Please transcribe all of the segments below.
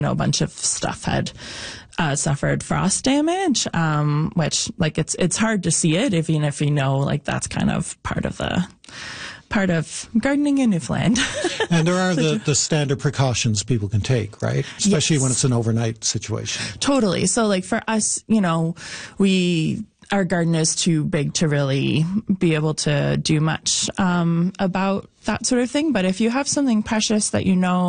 a bunch of stuff had suffered frost damage, which like it's hard to see it, even if you know like that's kind of part of gardening in Newfoundland. And there are the standard precautions people can take, right? Especially when it's an overnight situation. Totally. So like for us, you know, our garden is too big to really be able to do much about that sort of thing. But if you have something precious that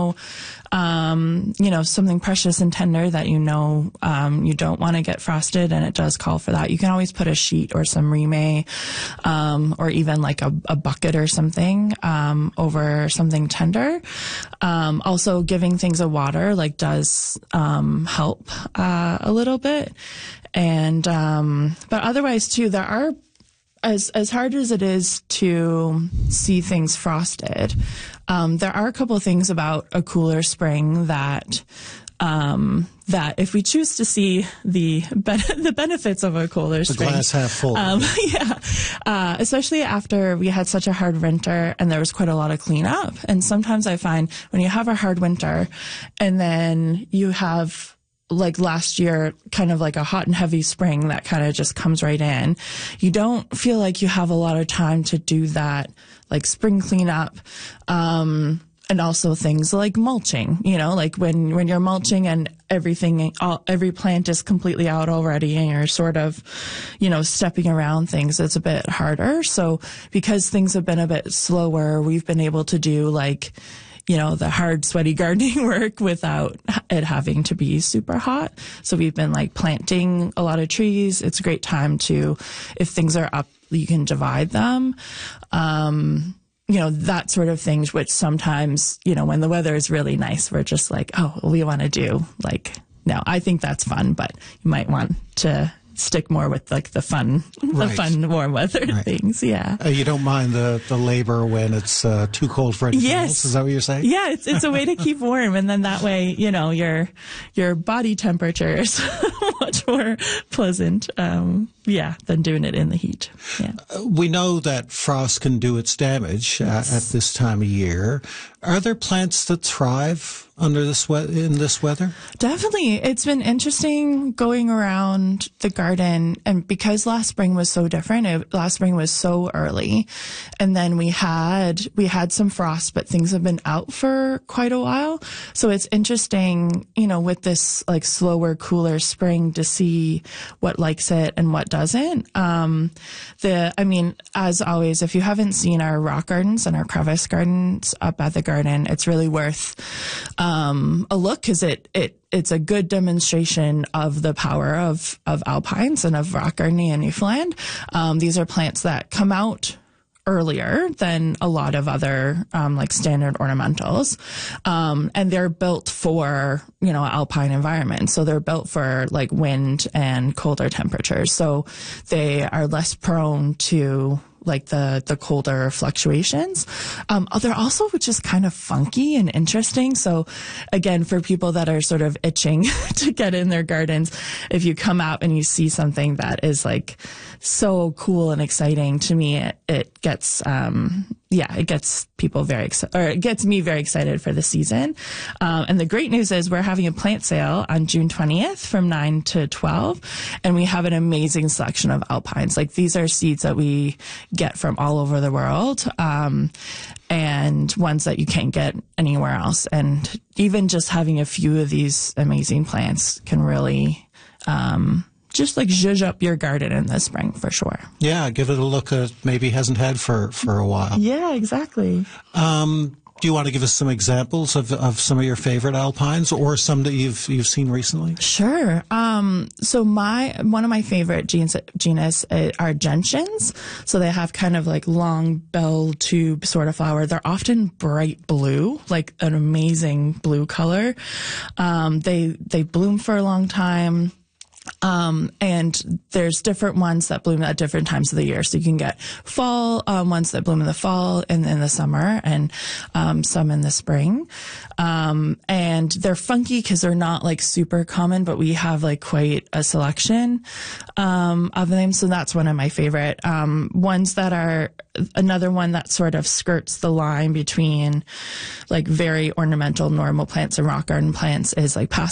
something precious and tender that you don't want to get frosted, and it does call for that, you can always put a sheet or some remay, or even like a bucket or something over something tender. Also, giving things a water does help a little bit. And, but otherwise too, there are, as hard as it is to see things frosted, there are a couple of things about a cooler spring that if we choose to see the benefits of a cooler spring. The glass half full. Especially after we had such a hard winter and there was quite a lot of cleanup. And sometimes I find when you have a hard winter and then you have, like last year, kind of like a hot and heavy spring that kind of just comes right in, you don't feel like you have a lot of time to do that, like spring cleanup, and also things like mulching, like when you're mulching and every plant is completely out already and you're sort of, stepping around things, it's a bit harder. So because things have been a bit slower, we've been able to do the hard, sweaty gardening work without it having to be super hot. So we've been planting a lot of trees. It's a great time to, if things are up, you can divide them. That sort of things, which sometimes, when the weather is really nice, we're just we want to do no, I think that's fun, but you might want to stick more with the fun warm weather things. Yeah. You don't mind the labor when it's too cold for anything else? Is that what you're saying? Yeah, it's a way to keep warm, and then that way, your body temperature is much more pleasant. Than doing it in the heat. Yeah. We know that frost can do its damage at this time of year. Are there plants that thrive under in this weather? Definitely. It's been interesting going around the garden, and because last spring was so different, last spring was so early, and then we had some frost, but things have been out for quite a while. So it's interesting, with this slower, cooler spring to see what likes it and what doesn't. As always, if you haven't seen our rock gardens and our crevice gardens up at the garden, it's really worth a look, because it's a good demonstration of the power of alpines and of rock gardening in Newfoundland. These are plants that come out earlier than a lot of other standard ornamentals, and they're built for alpine environments. So they're built for wind and colder temperatures. So they are less prone to the colder fluctuations. They're also just kind of funky and interesting. So again, for people that are sort of itching to get in their gardens, if you come out and you see something that is so cool and exciting, to me, it gets, it gets people very excited, or it gets me very excited for the season. And the great news is we're having a plant sale on June 20th from 9 to 12. And we have an amazing selection of alpines. These are seeds that we get from all over the world, and ones that you can't get anywhere else. And even just having a few of these amazing plants can really, just zhuzh up your garden in the spring for sure. Yeah, give it a look that maybe hasn't had for a while. Yeah, exactly. Do you want to give us some examples of some of your favorite alpines, or some that you've seen recently? Sure. So one of my favorite genus are gentians. So they have kind of long bell tube sort of flower. They're often bright blue, an amazing blue color. They bloom for a long time. And there's different ones that bloom at different times of the year. So you can get fall, ones that bloom in the fall and in the summer, and some in the spring. And they're funky because they're not like super common, but we have like quite a selection of them. So that's one of my favorite ones. That are another one that sort of skirts the line between like very ornamental normal plants and rock garden plants is like